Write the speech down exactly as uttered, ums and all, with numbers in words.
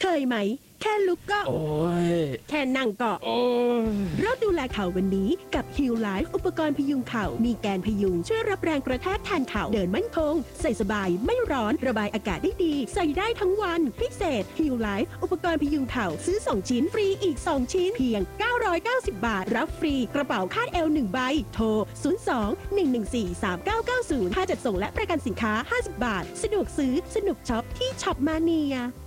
เคยไหมแค่ลุกก็โอ้ยแค่นั่งก็โอ้ยเราดูแลเข่าวันนี้กับ Heal Life อุปกรณ์พยุงเข่ามีแกนพยุงช่วยรับแรงกระแทกแทนเข่าเดินมั่นคงใส่สบายไม่ร้อนระบายอากาศได้ดีใส่ได้ทั้งวันพิเศษ Heal Life อุปกรณ์พยุงเข่าซื้อสองชิ้นฟรีอีกสองชิ้นเพียงเก้าร้อยเก้าสิบบาทรับฟรีกระเป๋าคาดเอวหนึ่งใบโทรศูนย์ สอง หนึ่ง หนึ่ง สี่ สาม เก้า เก้า ศูนย์ค่าจัดส่งและประกันสินค้าห้าสิบบาทสะดวกซื้อสนุกช็อปที่ช็อปมาเนีย